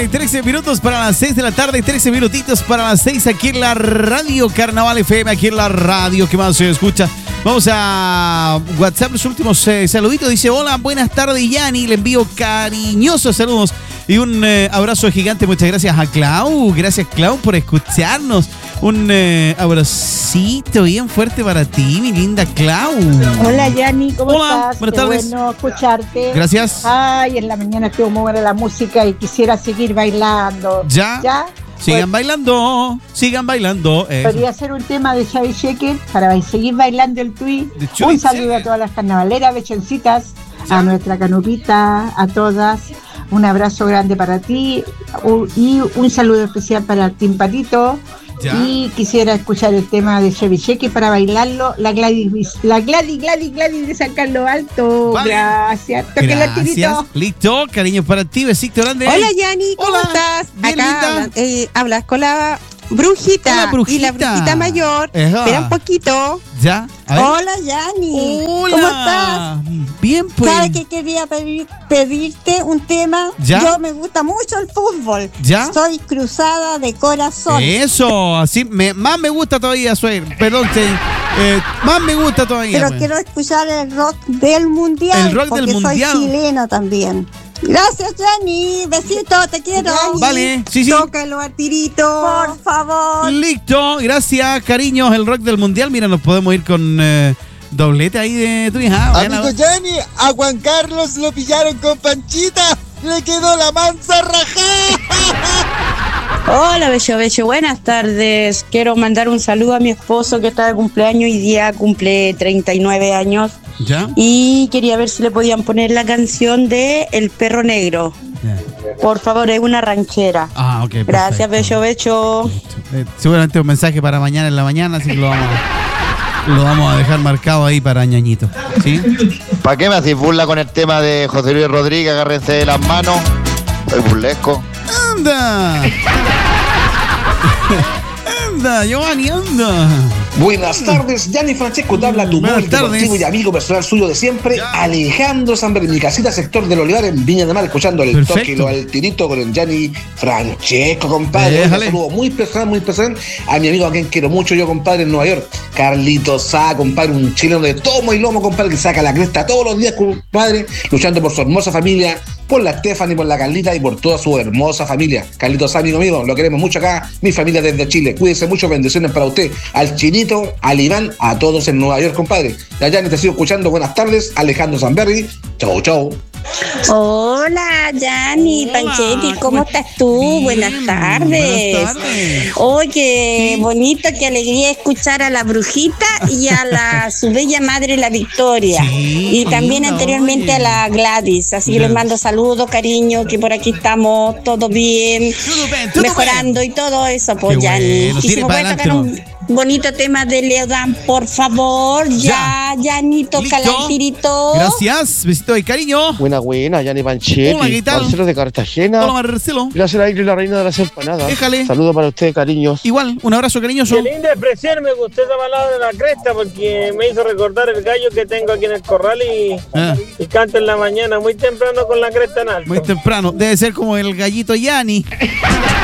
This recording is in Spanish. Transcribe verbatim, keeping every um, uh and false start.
tarde, trece minutos para las seis de la tarde, trece minutitos para las seis aquí en la radio Carnaval F M, aquí en la radio que más se escucha. Vamos a WhatsApp, los últimos eh, saluditos. Dice, hola, buenas tardes, Yanni. Le envío cariñosos saludos y un eh, abrazo gigante. Muchas gracias a Clau. Gracias, Clau, por escucharnos. Un eh, abracito bien fuerte para ti, mi linda Clau. Hola, Yanni, ¿cómo Hola, estás? buenas Qué tardes. bueno escucharte. Gracias. Ay, en la mañana estuvo muy buena la música y quisiera seguir bailando. ¿Ya? ¿Ya? Sigan Pues, bailando, sigan bailando. Eh. podría ser un tema de Xavi Shekel para seguir bailando el tweet. De Xavi Un saludo Shekel. a todas las carnavaleras, bechoncitas, ¿Ya? a nuestra canupita, a todas. Un abrazo grande para ti u- y un saludo especial para el Team Patito. ¿Ya? Y quisiera escuchar el tema de Chevy Cheque para bailarlo, la Gladys, la Gladys, Gladys, Gladys de San Carlos Alto. Vale. Gracias. Tóquenlo, Gracias. tirito. Listo, cariños para ti, besito grande. Hola, Yanni, ¿cómo Hola. estás? Bien, Acá linda. hablan- eh, hablas con la brujita, Hola, brujita. y la brujita mayor. Ejá. Espera un poquito. ¿Ya? A ver. Hola, Yanni. Hola. ¿Cómo estás? Bien, pues. ¿Sabes que quería pedir, pedirte un tema? ¿Ya? Yo me gusta mucho el fútbol. ¿Ya? Soy cruzada de corazón. Eso, así me, más me gusta todavía, soy, perdón, te- eh, más me gusta todavía. Pero pues. quiero escuchar el rock del mundial. El rock del porque mundial. soy chileno también. Gracias, Yanni. Besito, te quiero. Yanni. Vale, sí, sí. Tócalo a tirito. Por favor. Listo, gracias, cariños, el rock del mundial. Mira, nos podemos ir con eh, doblete ahí de tu hija. Bueno, Amigo Yanni, a Juan Carlos lo pillaron con Panchita. Le quedó la manza rajada. Hola, Bello Bello, buenas tardes. Quiero mandar un saludo a mi esposo que está de cumpleaños y día cumple treinta y nueve años. ¿ya? Y quería ver si le podían poner la canción de El Perro Negro. Ya. Por favor, es una ranchera. Ah, ok. Gracias, perfecto. Bello Bello. Eh, seguramente un mensaje para mañana en la mañana, así que lo vamos, lo vamos a dejar marcado ahí para Ñañito. ¿Sí? ¿Para qué me hacéis burla con el tema de José Luis Rodríguez? Agárrense de las manos. Soy burlesco. ¡Anda! ¡Anda, Giovanni, anda! Buenas tardes, Yanni Francesco, te habla tu Buenas móvil deportivo tardes. y amigo personal suyo de siempre, Ya. Alejandro Samber, en mi casita, sector del Olivar, en Viña de Mar, escuchando el Perfecto. toque y lo al tirito con el Yanni Francesco, compadre. Un Déjale. saludo muy personal, muy personal a mi amigo a quien quiero mucho yo, compadre, en Nueva York, Carlitos Sá, compadre, un chileno de tomo y lomo, compadre, que saca la cresta todos los días, compadre, luchando por su hermosa familia, por la Stephanie, por la Carlita y por toda su hermosa familia. Carlitos Sá, amigo mío, lo queremos mucho acá, mi familia desde Chile. Cuídense mucho, bendiciones para usted, al Chinito, al Iván, a todos en Nueva York, compadre. Ya ya te sigo escuchando. Buenas tardes, Alejandro Zamberri. Chau, chau. Hola, Yanni, Hola, Panchetti, ¿cómo ¿cómo estás tú? Bien, Buenas tardes. buenas tardes. Oye, bonito, qué alegría escuchar a la brujita y a la su bella madre, la Victoria. Sí, y también linda, anteriormente oye. a la Gladys. Así que Gladys. les mando saludos, cariño, que por aquí estamos todo bien, Todo bien, todo mejorando y todo eso, pues, Qué Yanni. bueno, Y si tire me para puede tocar adelante, un bonito tema de Leodán, por favor. Ya, Yanni, toca Listo. el tirito. Gracias, besito de cariño. Buena, buena, Yanni Panchetti. Hola, ¿qué tal? Marcelo de Cartagena. Hola, Marcelo. Gracias a la reina de las empanadas. Déjale. Saludos para usted, cariños. Igual, un abrazo cariñoso. Qué linda expresión, me gustó esa palabra de la cresta porque me hizo recordar el gallo que tengo aquí en el corral y, Ah, y canto en la mañana muy temprano con la cresta en alto. muy temprano. Debe ser como el gallito Yanni.